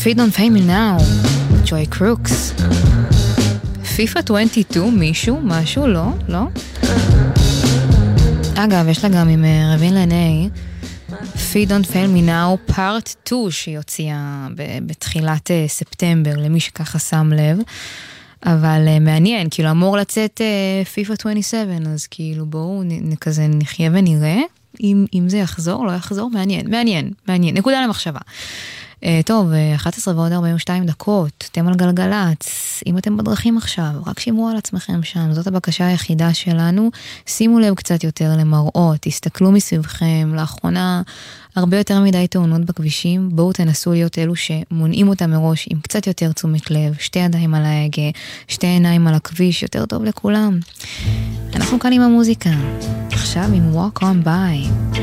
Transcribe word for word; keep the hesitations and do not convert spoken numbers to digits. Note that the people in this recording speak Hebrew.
Feed on Pay Me Now, Joy Crooks. פיפה עשרים ושתיים, מישהו? משהו? לא? לא? אגב, יש לה גם עם רבין לני, Feed on Pay Me Now, Part שתיים, שהיא הוציאה בתחילת ספטמבר, למי שככה שם לב. אבל מעניין, כאילו אמור לצאת פיפה עשרים ושבע, אז כאילו בואו כזה נחיה ונראה, אם, אם זה יחזור, לא יחזור, מעניין, מעניין, מעניין, נקודה למחשבה. טוב, אחת עשרה ועוד ארבעים ושתיים דקות, אתם על גלגלץ, אם אתם בדרכים עכשיו, רק שימרו על עצמכם שם, זאת הבקשה היחידה שלנו, שימו לב קצת יותר למראות, תסתכלו מסביבכם, לאחרונה הרבה יותר מדי תאונות בכבישים, בואו תנסו להיות אלו שמונעים אותם מראש עם קצת יותר תשומת לב, שתי ידיים על ההגה, שתי עיניים על הכביש, יותר טוב לכולם. אנחנו כאן עם המוזיקה, עכשיו עם Walk On By.